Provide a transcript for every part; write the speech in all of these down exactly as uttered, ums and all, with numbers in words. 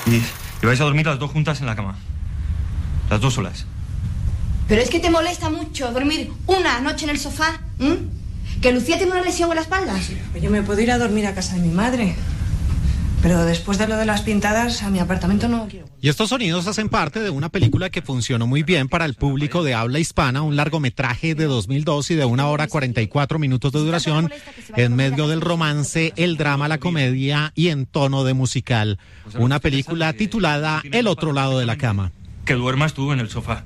Y, y vais a dormir las dos juntas en la cama. Las dos solas. Pero es que te molesta mucho dormir una noche en el sofá, ¿eh? Que Lucía tiene una lesión en la espalda. Yo me puedo ir a dormir a casa de mi madre. Pero después de lo de las pintadas, a mi apartamento no quiero. Y estos sonidos hacen parte de una película que funcionó muy bien para el público de habla hispana, un largometraje de dos mil dos y de una hora cuarenta y cuatro minutos de duración, en medio del romance, el drama, la comedia y en tono de musical. Una película titulada El otro lado de la cama. Que duermas tú en el sofá.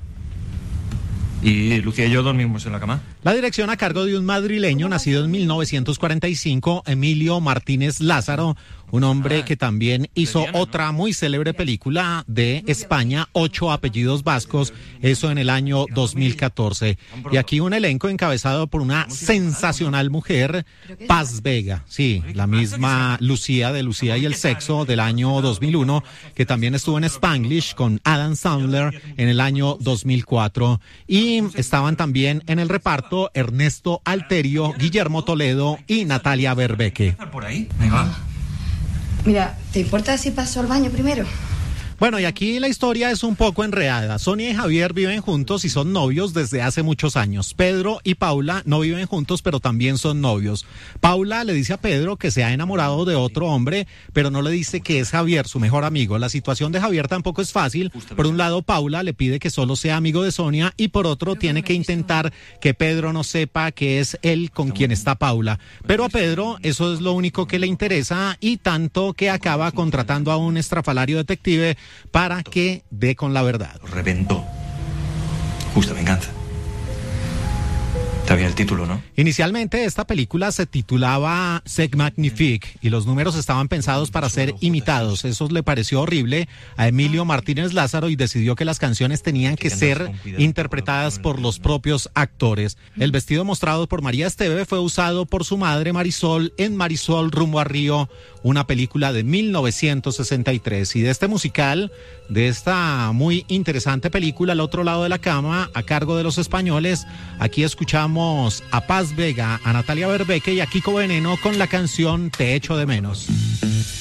Y Lucía y yo dormimos en la cama. La dirección a cargo de un madrileño nacido en mil novecientos cuarenta y cinco, Emilio Martínez Lázaro, un hombre que también hizo otra muy célebre película de España, Ocho apellidos vascos, eso en el año dos mil catorce. Y aquí un elenco encabezado por una sensacional mujer, Paz Vega, sí, la misma Lucía de Lucía y el sexo del año dos mil uno, que también estuvo en Spanglish con Adam Sandler en el año dos mil cuatro. Y estaban también en el reparto Ernesto Alterio, Guillermo Toledo y Natalia Berbeque. Por ahí, venga. Mira, ¿te importa si paso al baño primero? Bueno, y aquí la historia es un poco enredada. Sonia y Javier viven juntos y son novios desde hace muchos años. Pedro y Paula no viven juntos, pero también son novios. Paula le dice a Pedro que se ha enamorado de otro hombre, pero no le dice que es Javier, su mejor amigo. La situación de Javier tampoco es fácil. Por un lado, Paula le pide que solo sea amigo de Sonia y por otro tiene que intentar que Pedro no sepa que es él con quien está Paula. Pero a Pedro eso es lo único que le interesa y tanto que acaba contratando a un estrafalario detective para que dé con la verdad. Reventó. Justa venganza. Está bien el título, ¿no? Inicialmente esta película se titulaba C'est Magnifique y los números estaban pensados para ser imitados. Eso le pareció horrible a Emilio Martínez Lázaro y decidió que las canciones tenían que ser interpretadas por los propios actores. El vestido mostrado por María Esteve fue usado por su madre Marisol en Marisol rumbo a Río, una película de mil novecientos sesenta y tres. Y de este musical, de esta muy interesante película, Al otro lado de la cama, a cargo de los españoles, aquí escuchamos a Paz Vega, a Natalia Berbeque y a Kiko Veneno con la canción Te echo de menos.